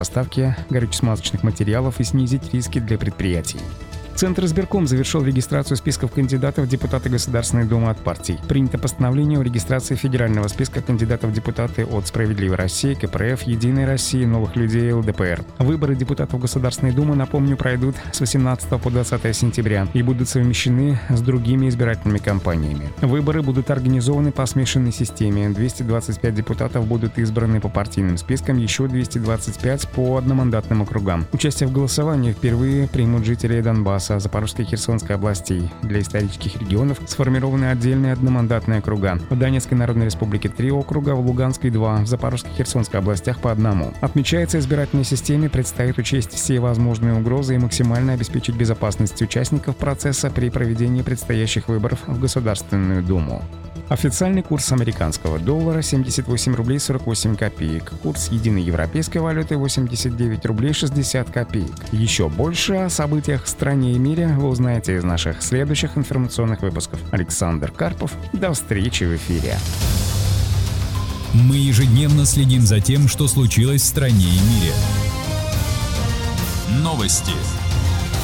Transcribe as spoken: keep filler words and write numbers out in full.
поставки горюче-смазочных материалов и снизить риски для предприятий. Центр избирком завершил регистрацию списков кандидатов в депутаты Государственной Думы от партий. Принято постановление о регистрации федерального списка кандидатов в депутаты от «Справедливой России», ка пэ эф, «Единой России», «Новых людей» и эл дэ пэ эр. Выборы депутатов Государственной Думы, напомню, пройдут с восемнадцатого по двадцатое сентября и будут совмещены с другими избирательными кампаниями. Выборы будут организованы по смешанной системе. двести двадцать пять депутатов будут избраны по партийным спискам, еще двести двадцать пять по одномандатным округам. Участие в голосовании впервые примут жители Донбасса, Запорожской и Херсонской областей. Для исторических регионов сформированы отдельные одномандатные округа. В Донецкой Народной Республике три округа, в Луганской два, в Запорожской и Херсонской областях по одному. Отмечается, избирательной системе предстоит учесть все возможные угрозы и максимально обеспечить безопасность участников процесса при проведении предстоящих выборов в Государственную Думу. Официальный курс американского доллара – семьдесят восемь рублей сорок восемь копеек. Курс единой европейской валюты – восемьдесят девять рублей шестьдесят копеек. Еще больше о событиях в стране и мире вы узнаете из наших следующих информационных выпусков. Александр Карпов. До встречи в эфире. Мы ежедневно следим за тем, что случилось в стране и мире. Новости.